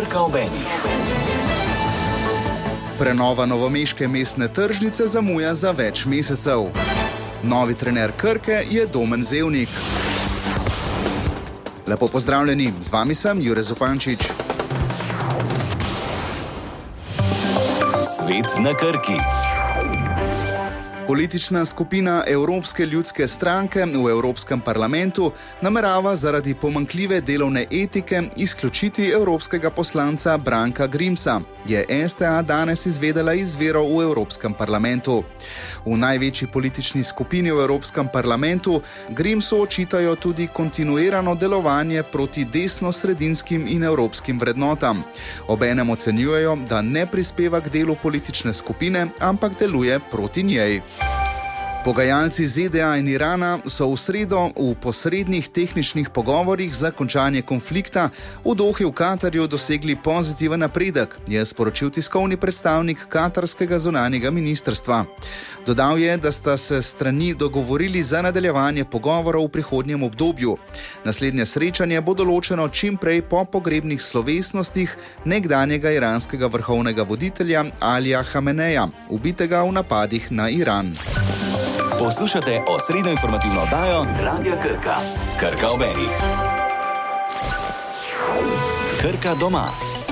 Krka ob eni. Prenova novomeške mestne tržnice zamuja za več mesecev. Novi trener Krke je Domen Zevnik. Lepo pozdravljeni, z vami sem Jure Zupančič. Svet na Krki. Politična skupina Evropske ljudske stranke v Evropskem parlamentu namerava zaradi pomanjkljive delovne etike izključiti evropskega poslanca Branka Grimsa, je STA danes izvedela iz virov v Evropskem parlamentu. V največji politični skupini v Evropskem parlamentu Grimsu očitajo tudi kontinuirano delovanje proti desno-sredinskim in evropskim vrednotam. Obenem ocenjujejo, da ne prispeva k delu politične skupine, ampak deluje proti njej. Pogajalci ZDA in Irana so v sredo v posrednih tehničnih pogovorih za končanje konflikta v Dohi v Katarju dosegli pozitiven napredek, je sporočil tiskovni predstavnik katarskega zunanjega ministrstva. Dodal je, da sta se strani dogovorili za nadaljevanje pogovorov v prihodnjem obdobju. Naslednje srečanje bo določeno čim prej po pogrebnih slovesnostih nekdanjega iranskega vrhovnega voditelja Alija Hameneja, ubitega v napadih na Iran. Poslušate osrednjo informativno oddajo Radia Krka. Krka ob eni. Krka doma.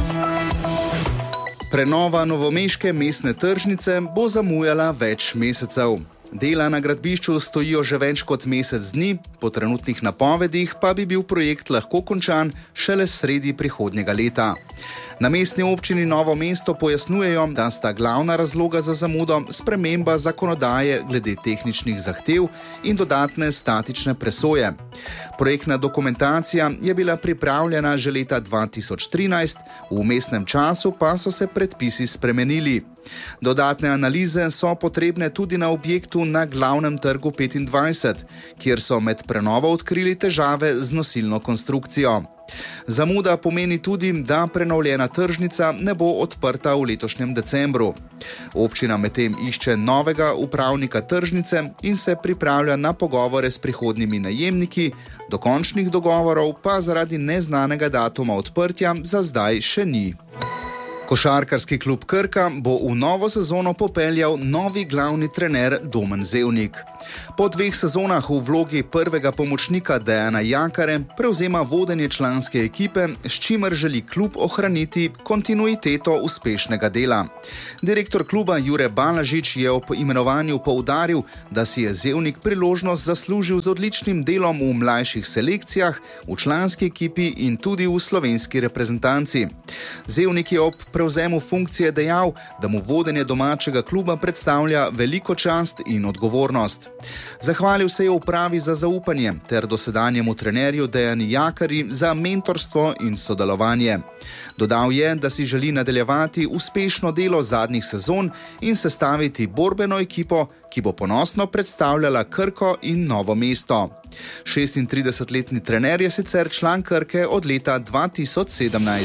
Prenova novomeške mestne tržnice bo zamujala več mesecev. Dela na gradbišču stojijo že več kot mesec dni, po trenutnih napovedih pa bi bil projekt lahko končan šele sredi prihodnjega leta. Na mestni občini Novo mesto pojasnjujejo, da sta glavna razloga za zamudo sprememba zakonodaje glede tehničnih zahtev in dodatne statične presoje. Projektna dokumentacija je bila pripravljena že leta 2013, v vmesnem času pa so se predpisi spremenili. Dodatne analize so potrebne tudi na objektu na glavnem trgu 25, kjer so med prenovo odkrili težave z nosilno konstrukcijo. Zamuda pomeni tudi, da prenovljena tržnica ne bo odprta v letošnjem decembru. Občina medtem išče novega upravnika tržnice in se pripravlja na pogovore s prihodnjimi najemniki, dokončnih dogovorov pa zaradi neznanega datuma odprtja za zdaj še ni. Košarkarski klub Krka bo v novo sezono popeljal novi glavni trener Domen Zevnik. Po 2 sezonah v vlogi prvega pomočnika Dejana Jakare prevzema vodenje članske ekipe, s čimer želi klub ohraniti kontinuiteto uspešnega dela. Direktor kluba Jure Balažič je ob imenovanju poudaril, da si je Zevnik priložnost zaslužil z odličnim delom v mlajših selekcijah, v članski ekipi in tudi v slovenski reprezentanci. Zevnik je ob prevzemu funkcije dejal, da mu vodenje domačega kluba predstavlja veliko čast in odgovornost. Zahvalil se je upravi za zaupanje ter dosedanjemu trenerju Dejani Jakari za mentorstvo in sodelovanje. Dodal je, da si želi nadaljevati uspešno delo zadnjih sezon in sestaviti borbeno ekipo, ki bo ponosno predstavljala Krko in Novo mesto. 36-letni trener je sicer član Krke od leta 2017.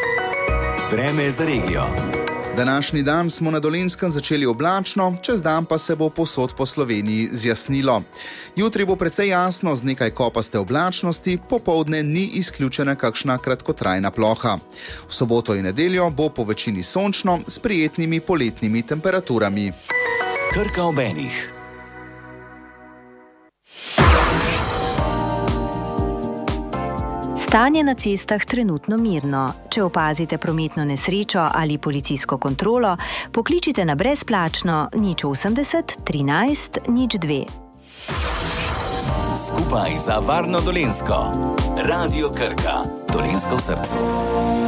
Vreme za regijo. Današnji dan smo na Dolenjskem začeli oblačno, čez dan pa se bo povsod po Sloveniji zjasnilo. Jutri bo precej jasno z nekaj kopaste oblačnosti, popoldne ni izključena kakšna kratkotrajna ploha. V soboto in nedeljo bo po večini sončno s prijetnimi poletnimi temperaturami. Krka ob enih. Stanje na cestah trenutno mirno. Če opazite prometno nesrečo ali policijsko kontrolo, pokličite na brezplačno 080 13 02. Skupaj za varno Dolenjsko. Radio Krka. Dolenjsko v srcu.